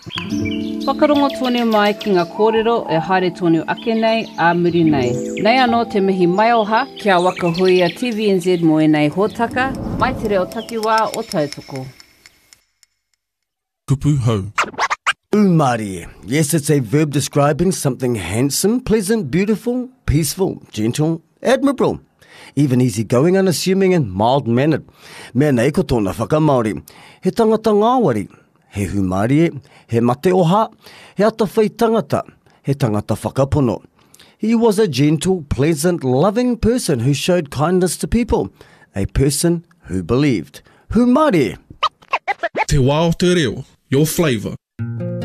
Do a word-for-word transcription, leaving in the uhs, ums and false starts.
Whakarongo tonu mai ki ngā kōrero e haere tonu ake nei a muri nei. Nei anō te mihi mai oha kia wakahui a T V N Z mo e nei hōtaka, mai te reo takiwā o tautoko. Kupu hau. Umari. Yes, it's a verb describing something handsome, pleasant, beautiful, peaceful, gentle, admirable, even easygoing, unassuming and mild-mannered. Mea nei ko tōna whakamaori. He tangata ngāwari. He humari e, he mate oha, he atawhai tangata, he tangata whakapono. He was a gentle, pleasant, loving person who showed kindness to people. A person who believed. Humari. Te wā o te reo, your flavour.